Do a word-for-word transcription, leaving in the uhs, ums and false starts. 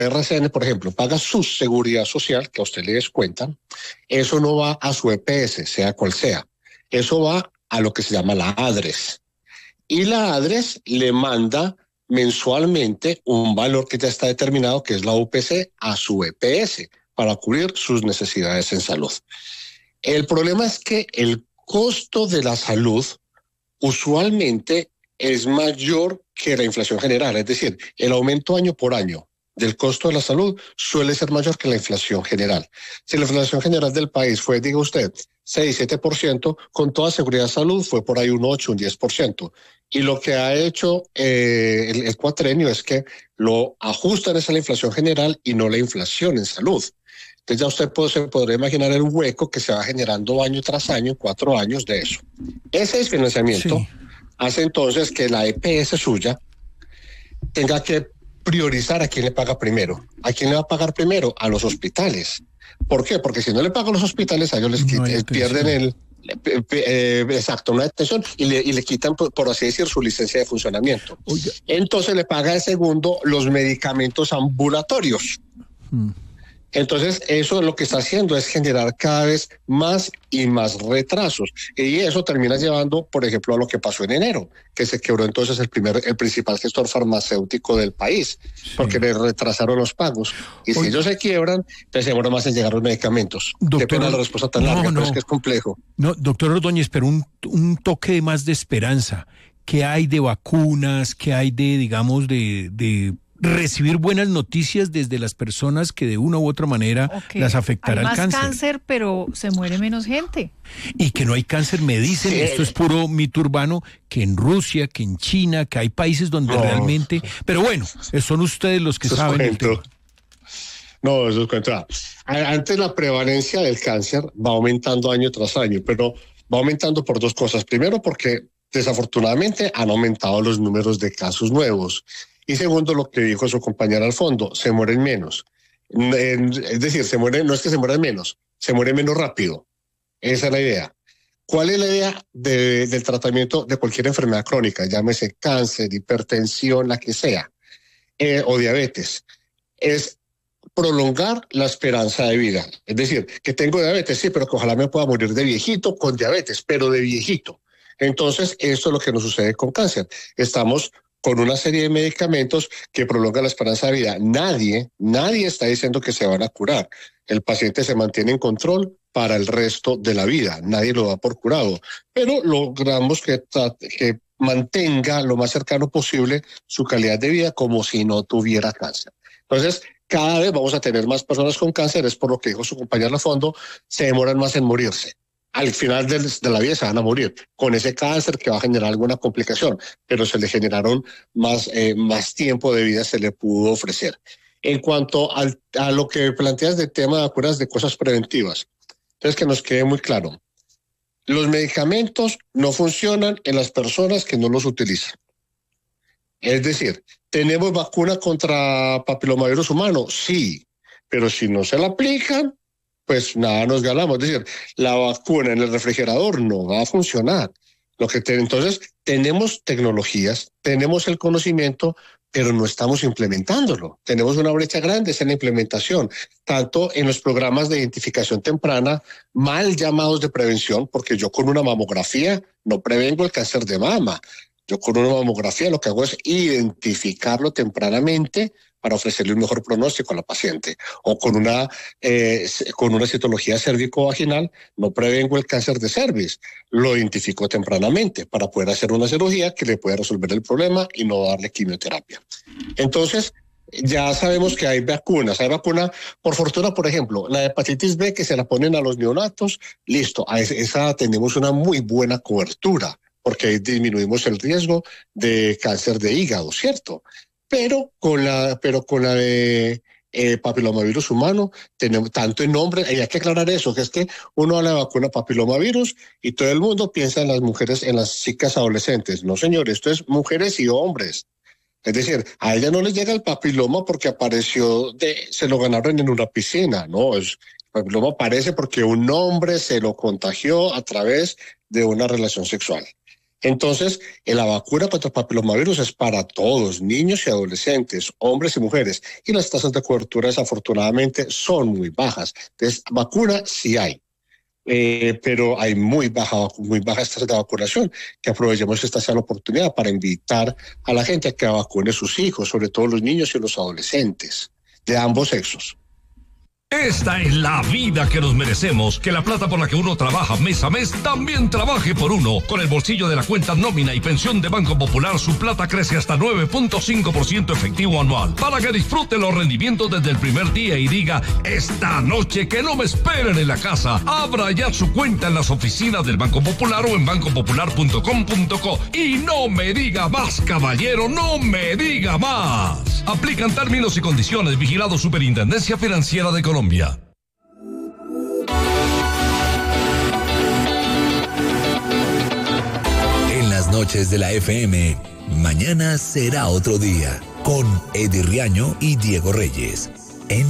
R C N, por ejemplo, paga su seguridad social, que a usted le descuentan, eso no va a su E P S, sea cual sea. Eso va a lo que se llama la ADRES. Y la ADRES le manda mensualmente un valor que ya está determinado, que es la U P C, a su E P S para cubrir sus necesidades en salud. El problema es que el costo de la salud usualmente es mayor que la inflación general, es decir, el aumento año por año del costo de la salud suele ser mayor que la inflación general. Si la inflación general del país fue, diga usted, seis, siete por ciento, con toda seguridad salud fue por ahí un ocho, un diez por ciento. Y lo que ha hecho eh, el, el cuatrenio es que lo ajustan a la inflación general y no la inflación en salud. Entonces ya usted puede, se podrá imaginar el hueco que se va generando año tras año, cuatro años de eso. Ese desfinanciamiento sí. hace entonces que la E P S suya tenga que priorizar a quién le paga primero. ¿A quién le va a pagar primero? A los hospitales. ¿Por qué? Porque si no le pagan a los hospitales, a ellos les no quita, pierden el... Eh, exacto, una detención y le, y le quitan, por, por así decir, su licencia de funcionamiento. Oiga. Entonces le paga de segundo los medicamentos ambulatorios. Hmm. Entonces, eso lo que está haciendo es generar cada vez más y más retrasos. Y eso termina llevando, por ejemplo, a lo que pasó en enero, que se quebró entonces el primer, el principal gestor farmacéutico del país, sí. porque le retrasaron los pagos. Y Oye. si ellos se quiebran, pues se demora más en llegar los medicamentos. Doctor, Qué pena la respuesta tan no, larga, no. pero es que es complejo. No, doctor Ordóñez, pero un, un toque más de esperanza. ¿Qué hay de vacunas? ¿Qué hay de, digamos, de... de... recibir buenas noticias desde las personas que de una u otra manera okay. las afectará el cáncer? Hay más cáncer, pero se muere menos gente. Y que no hay cáncer, me dicen, sí. esto es puro mito urbano, que en Rusia, que en China, que hay países donde no. realmente... Pero bueno, son ustedes los que eso saben el tema. No, eso es cuento. Antes la prevalencia del cáncer va aumentando año tras año, pero va aumentando por dos cosas. Primero, porque desafortunadamente han aumentado los números de casos nuevos. Y segundo, lo que dijo su compañera al fondo, se mueren menos. Es decir, se mueren, no es que se mueran menos, se mueren menos rápido. Esa es la idea. ¿Cuál es la idea de, del tratamiento de cualquier enfermedad crónica? Llámese cáncer, hipertensión, la que sea, eh, o diabetes. Es prolongar la esperanza de vida. Es decir, que tengo diabetes, sí, pero que ojalá me pueda morir de viejito con diabetes, pero de viejito. Entonces, esto es lo que nos sucede con cáncer. Estamos con una serie de medicamentos que prolongan la esperanza de vida. Nadie, nadie está diciendo que se van a curar. El paciente se mantiene en control para el resto de la vida. Nadie lo da por curado. Pero logramos que, que mantenga lo más cercano posible su calidad de vida como si no tuviera cáncer. Entonces, cada vez vamos a tener más personas con cáncer, es por lo que dijo su compañero al fondo, se demoran más en morirse. Al final de, de la vida se van a morir con ese cáncer que va a generar alguna complicación, pero se le generaron más, eh, más tiempo de vida, se le pudo ofrecer. En cuanto al, a lo que planteas de tema de vacunas de cosas preventivas, entonces que nos quede muy claro, los medicamentos no funcionan en las personas que no los utilizan. Es decir, ¿tenemos vacuna contra papilomavirus humano? Sí, pero si no se la aplican, pues nada nos ganamos. Es decir, la vacuna en el refrigerador no va a funcionar. Lo que te, entonces, tenemos tecnologías, tenemos el conocimiento, pero no estamos implementándolo. Tenemos una brecha grande en la implementación, tanto en los programas de identificación temprana, mal llamados de prevención, porque yo con una mamografía no prevengo el cáncer de mama. Yo con una mamografía lo que hago es identificarlo tempranamente para ofrecerle un mejor pronóstico a la paciente. O con una, eh, con una citología cérvico-vaginal no prevengo el cáncer de cervix, lo identifico tempranamente para poder hacer una cirugía que le pueda resolver el problema y no darle quimioterapia. Entonces, ya sabemos que hay vacunas. Hay vacuna, por fortuna, por ejemplo, la hepatitis B que se la ponen a los neonatos, listo, a esa tenemos una muy buena cobertura, porque disminuimos el riesgo de cáncer de hígado, ¿cierto? Pero con la, pero con la de eh, papilomavirus humano, tenemos tanto en hombres, y hay que aclarar eso, que es que uno habla de vacuna papilomavirus y todo el mundo piensa en las mujeres, en las chicas adolescentes. No, señor, esto es mujeres y hombres. Es decir, a ella no les llega el papiloma porque apareció, de, se lo ganaron en una piscina, no, es, el papiloma aparece porque un hombre se lo contagió a través de una relación sexual. Entonces, la vacuna contra el papilomavirus es para todos, niños y adolescentes, hombres y mujeres, y las tasas de cobertura desafortunadamente son muy bajas. Entonces, vacuna sí hay. Eh, pero hay muy baja, muy bajas tasas de vacunación, que aprovechemos que esta sea la oportunidad para invitar a la gente a que vacune a sus hijos, sobre todo los niños y los adolescentes, de ambos sexos. Esta es la vida que nos merecemos, que la plata por la que uno trabaja mes a mes también trabaje por uno. Con el bolsillo de la cuenta nómina y pensión de Banco Popular, su plata crece hasta nueve punto cinco por ciento efectivo anual, para que disfrute los rendimientos desde el primer día y diga, esta noche que no me esperen en la casa. Abra ya su cuenta en las oficinas del Banco Popular o en banco popular punto com punto co. Y no me diga más, caballero, no me diga más. Aplican términos y condiciones. Vigilado Superintendencia Financiera de Colombia. En las noches de la F M, mañana será otro día, con Eddie Riaño y Diego Reyes.